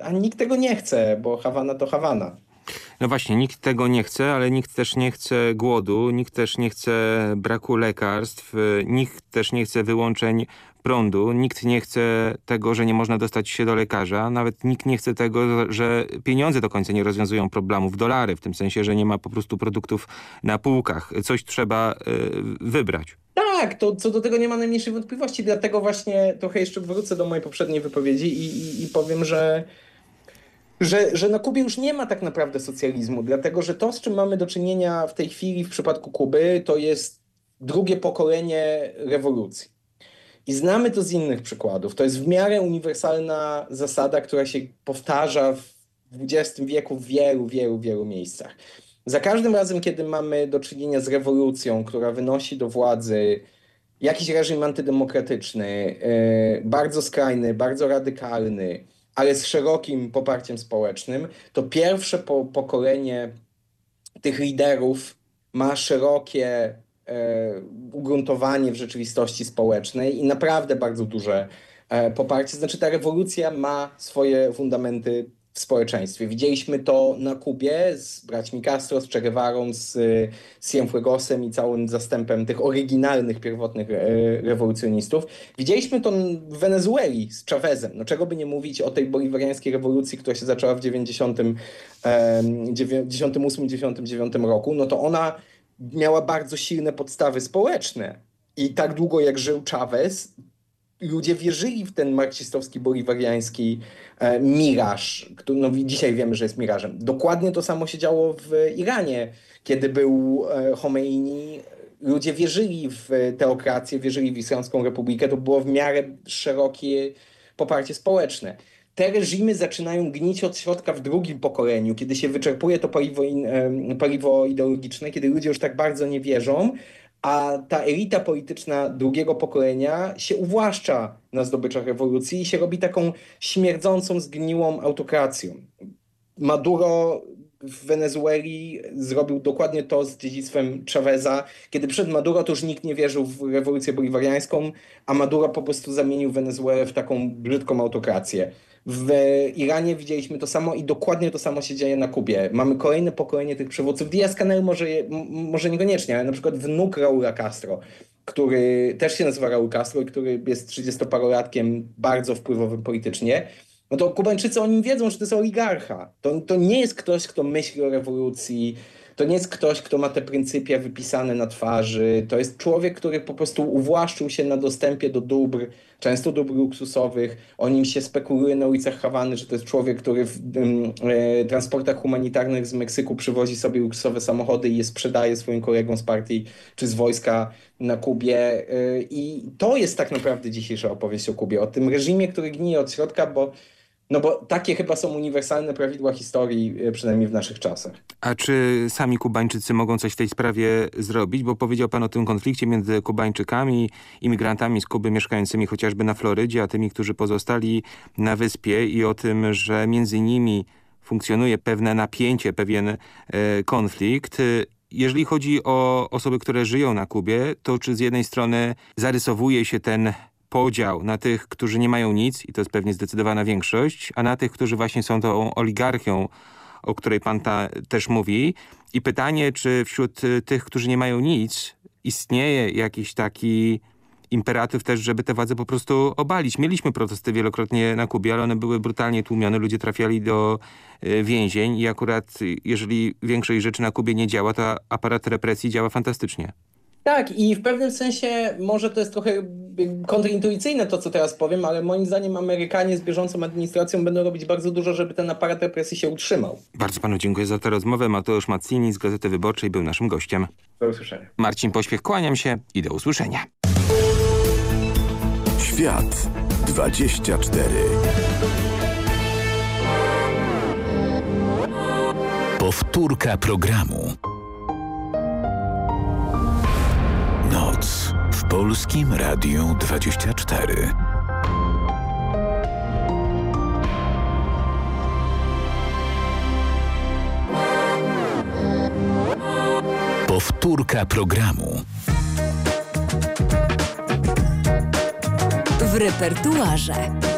a nikt tego nie chce, bo Hawana to Hawana. No właśnie, nikt tego nie chce, ale nikt też nie chce głodu, nikt też nie chce braku lekarstw, nikt też nie chce wyłączeń prądu, nikt nie chce tego, że nie można dostać się do lekarza, nawet nikt nie chce tego, że pieniądze do końca nie rozwiązują problemów, dolary, w tym sensie, że nie ma po prostu produktów na półkach. Coś trzeba wybrać. Tak, to co do tego nie ma najmniejszej wątpliwości, dlatego właśnie trochę jeszcze wrócę do mojej poprzedniej wypowiedzi i powiem, że na Kubie już nie ma tak naprawdę socjalizmu, dlatego że to, z czym mamy do czynienia w tej chwili w przypadku Kuby, to jest drugie pokolenie rewolucji. I znamy to z innych przykładów. To jest w miarę uniwersalna zasada, która się powtarza w XX wieku w wielu miejscach. Za każdym razem, kiedy mamy do czynienia z rewolucją, która wynosi do władzy jakiś reżim antydemokratyczny, bardzo skrajny, bardzo radykalny, ale z szerokim poparciem społecznym, to pierwsze pokolenie tych liderów ma szerokie ugruntowanie w rzeczywistości społecznej i naprawdę bardzo duże poparcie. Znaczy ta rewolucja ma swoje fundamenty w społeczeństwie. Widzieliśmy to na Kubie z braćmi Castro, z Che Guevarą, z Cienfuegosem i całym zastępem tych oryginalnych, pierwotnych rewolucjonistów. Widzieliśmy to w Wenezueli z Chávezem. No czego by nie mówić o tej boliwariańskiej rewolucji, która się zaczęła w 98-99 roku, no to ona miała bardzo silne podstawy społeczne. I tak długo jak żył Chávez, ludzie wierzyli w ten marksistowski, boliwariański miraż, który no, dzisiaj wiemy, że jest mirażem. Dokładnie to samo się działo w Iranie, kiedy był Chomeini. Ludzie wierzyli w teokrację, wierzyli w Islamską Republikę. To było w miarę szerokie poparcie społeczne. Te reżimy zaczynają gnić od środka w drugim pokoleniu, kiedy się wyczerpuje to paliwo ideologiczne, kiedy ludzie już tak bardzo nie wierzą, a ta elita polityczna drugiego pokolenia się uwłaszcza na zdobyczach rewolucji i się robi taką śmierdzącą, zgniłą autokracją. Maduro w Wenezueli zrobił dokładnie to z dziedzictwem Cháveza. Kiedy przyszedł Maduro, to już nikt nie wierzył w rewolucję boliwariańską, a Maduro po prostu zamienił Wenezuelę w taką brzydką autokrację. W Iranie widzieliśmy to samo i dokładnie to samo się dzieje na Kubie. Mamy kolejne pokolenie tych przywódców. Díaz-Canel może niekoniecznie, ale na przykład wnuk Raula Castro, który też się nazywa Raul Castro i który jest 30-parolatkiem bardzo wpływowym politycznie. No to Kubańczycy o nim wiedzą, że to jest oligarcha. To nie jest ktoś, kto myśli o rewolucji. To nie jest ktoś, kto ma te pryncypia wypisane na twarzy. To jest człowiek, który po prostu uwłaszczył się na dostępie do dóbr, często dóbr luksusowych. O nim się spekuluje na ulicach Hawany, że to jest człowiek, który w transportach humanitarnych z Meksyku przywozi sobie luksusowe samochody i je sprzedaje swoim kolegom z partii czy z wojska na Kubie. I to jest tak naprawdę dzisiejsza opowieść o Kubie. O tym reżimie, który gnije od środka, bo takie chyba są uniwersalne prawidła historii, przynajmniej w naszych czasach. A czy sami Kubańczycy mogą coś w tej sprawie zrobić? Bo powiedział pan o tym konflikcie między Kubańczykami, imigrantami z Kuby mieszkającymi chociażby na Florydzie, a tymi, którzy pozostali na wyspie i o tym, że między nimi funkcjonuje pewne napięcie, pewien konflikt. Jeżeli chodzi o osoby, które żyją na Kubie, to czy z jednej strony zarysowuje się ten podział na tych, którzy nie mają nic, i to jest pewnie zdecydowana większość, a na tych, którzy właśnie są tą oligarchią, o której pan też mówi. I pytanie, czy wśród tych, którzy nie mają nic, istnieje jakiś taki imperatyw też, żeby te władze po prostu obalić. Mieliśmy protesty wielokrotnie na Kubie, ale one były brutalnie tłumione, ludzie trafiali do więzień i akurat jeżeli większość rzeczy na Kubie nie działa, to aparat represji działa fantastycznie. Tak, i w pewnym sensie może to jest trochę kontrintuicyjne to, co teraz powiem, ale moim zdaniem Amerykanie z bieżącą administracją będą robić bardzo dużo, żeby ten aparat represji się utrzymał. Bardzo panu dziękuję za tę rozmowę. Mateusz Mazzini z Gazety Wyborczej był naszym gościem. Do usłyszenia. Marcin Pośpiech, kłaniam się i do usłyszenia. Świat 24. Powtórka programu. Noc w Polskim Radiu 24. Powtórka programu. W repertuarze.